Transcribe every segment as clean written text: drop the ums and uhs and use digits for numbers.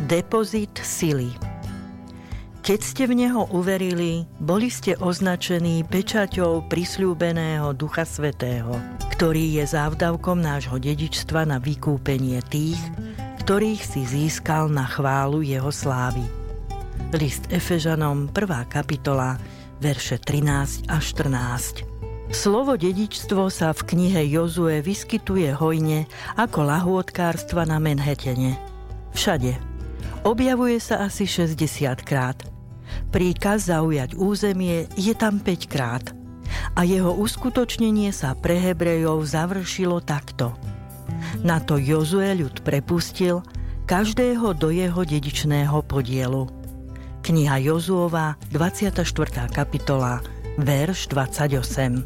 Depozit sily. Keď ste v Neho uverili, boli ste označení pečaťou prisľúbeného Ducha Svätého, ktorý je závdavkom nášho dedičstva na vykúpenie tých, ktorých si získal na chválu Jeho slávy. List Efežanom, 1. kapitola, verše 13 a 14. Slovo dedičstvo sa v knihe Jozue vyskytuje hojne ako lahôdkárstva na Manhattane. Všade. Objavuje sa asi 60 krát. Príkaz zaujať územie je tam 5 krát. A jeho uskutočnenie sa pre Hebrejov završilo takto. Na to Jozue ľud prepustil, každého do jeho dedičného podielu. Kniha Jozuova, 24. kapitola, verš 28.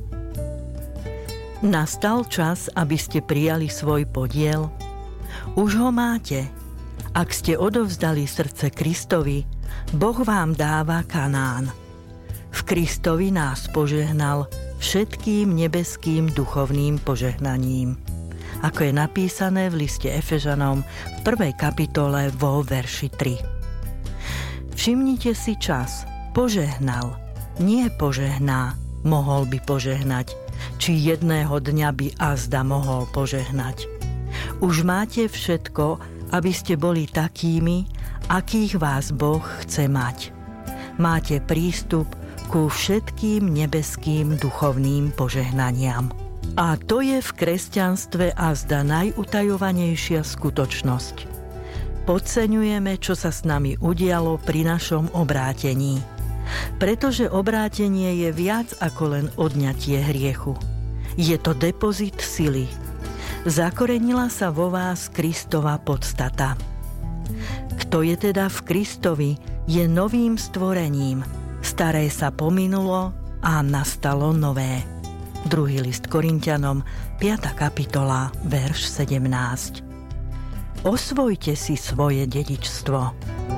Nastal čas, aby ste prijali svoj podiel? Už ho máte. Ak ste odovzdali srdce Kristovi, Boh vám dáva Kanán. V Kristovi nás požehnal všetkým nebeským duchovným požehnaním. Ako je napísané v liste Efežanom v 1. kapitole vo verši 3. Všimnite si čas. Požehnal. Nie požehná. Mohol by požehnať. Či jedného dňa by azda mohol požehnať. Už máte všetko, aby ste boli takými, akých vás Boh chce mať. Máte prístup ku všetkým nebeským duchovným požehnaniam. A to je v kresťanstve azda najutajovanejšia skutočnosť. Podceňujeme, čo sa s nami udialo pri našom obrátení. Pretože obrátenie je viac ako len odňatie hriechu. Je to depozit sily. Zakorenila sa vo vás Kristova podstata. Kto je teda v Kristovi, je novým stvorením. Staré sa pominulo a nastalo nové. 2. list Korinťanom, 5. kapitola, verš 17. Osvojte si svoje dedičstvo.